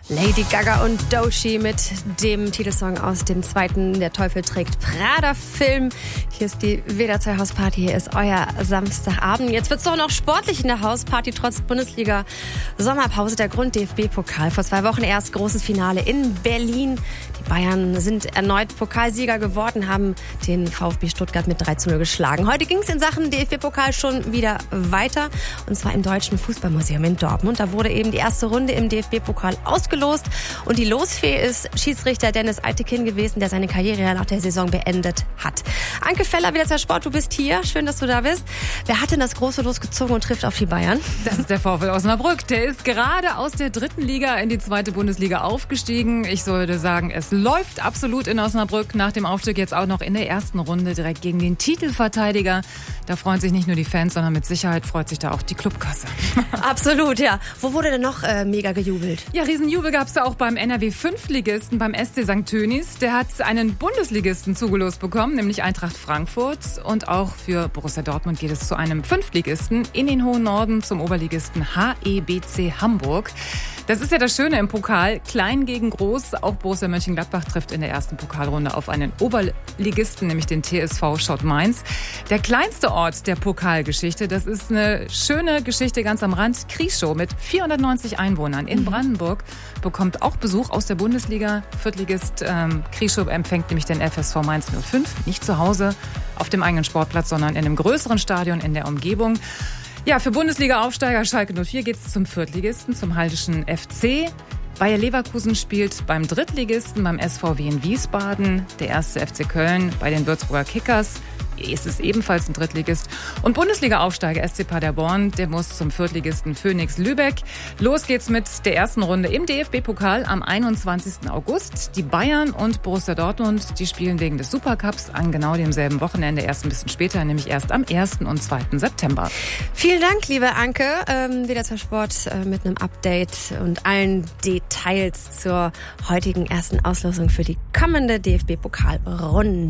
Lady Gaga und Doechii mit dem Titelsong aus dem zweiten Der Teufel trägt Prada-Film. Hier ist die WDR 2 Hausparty, hier ist euer Samstagabend. Jetzt wird's doch noch sportlich in der Hausparty, trotz Bundesliga-Sommerpause. Der Grund DFB-Pokal. Vor 2 Wochen erst großes Finale in Berlin. Die Bayern sind erneut Pokalsieger geworden, haben den VfB Stuttgart mit 3:0 geschlagen. Heute ging's in Sachen DFB-Pokal schon wieder weiter. Und zwar im Deutschen Fußballmuseum in Dortmund. Da wurde eben die erste Runde im DFB-Pokal ausgelost. Und die Losfee ist Schiedsrichter Dennis Eitekin gewesen, der seine Karriere nach der Saison beendet hat. Anke Feller, WDR 2 Sport, du bist hier. Schön, dass du da bist. Wer hat denn das große Los gezogen und trifft auf die Bayern? Das ist der VfL Osnabrück. Der ist gerade aus der 3. Liga in die 2. Bundesliga aufgestiegen. Ich sollte sagen, es läuft absolut in Osnabrück. Nach dem Aufstieg jetzt auch noch in der ersten Runde direkt gegen den Titelverteidiger. Da freuen sich nicht nur die Fans, sondern mit Sicherheit freut sich da auch die Clubkasse. Absolut, ja. Wo wurde denn noch mega gejubelt? Ja, Riesenjubel gab es da auch beim NRW-5-Ligisten, beim SC St. Tönis. Der hat einen Bundesligisten zugelost bekommen, nämlich Eintracht Frankfurt. Und auch für Borussia Dortmund geht es zu einem 5-Ligisten in den hohen Norden, zum Oberligisten HEBC Hamburg. Das ist ja das Schöne im Pokal, klein gegen groß. Auch Borussia Mönchengladbach trifft in der ersten Pokalrunde auf einen Oberligisten, nämlich den TSV Schott Mainz. Der kleinste Ort der Pokalgeschichte, das ist eine schöne Geschichte ganz am Rand. Krieschow mit 490 Einwohnern in Brandenburg bekommt auch Besuch aus der Bundesliga. Viertligist Krieschow empfängt nämlich den FSV Mainz 05, nicht zu Hause auf dem eigenen Sportplatz, sondern in einem größeren Stadion in der Umgebung. Ja, für Bundesliga-Aufsteiger Schalke 04 geht es zum Viertligisten, zum Haltischen FC. Bayer Leverkusen spielt beim Drittligisten, beim SVW in Wiesbaden. Der 1. FC Köln bei den Würzburger Kickers. Es ist ebenfalls ein Drittligist. Und Bundesliga-Aufsteiger SC Paderborn, der muss zum Viertligisten Phoenix Lübeck. Los geht's mit der ersten Runde im DFB-Pokal am 21. August. Die Bayern und Borussia Dortmund, die spielen wegen des Supercups an genau demselben Wochenende, erst ein bisschen später, nämlich erst am 1. und 2. September. Vielen Dank, liebe Anke. WDR 2 Sport mit einem Update und allen Details zur heutigen ersten Auslosung für die kommende DFB-Pokalrunde.